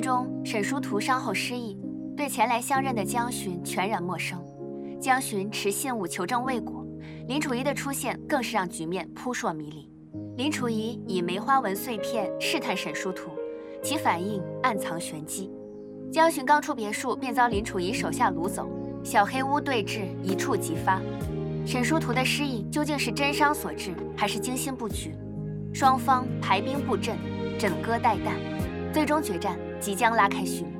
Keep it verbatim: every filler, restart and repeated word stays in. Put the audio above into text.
中，沈殊途伤后失忆，对前来相认的江巡全然陌生。江巡持信物求证未果，林楚仪的出现更是让局面扑朔迷离。林楚仪以梅花纹碎片试探沈殊途，其反应暗藏玄机。江巡刚出别墅，便遭林楚仪手下掳走，小黑屋对峙一触即发。沈殊途的失忆究竟是真伤所致，还是精心布局？双方排兵布阵，枕戈待旦，最终决战即将拉开序幕。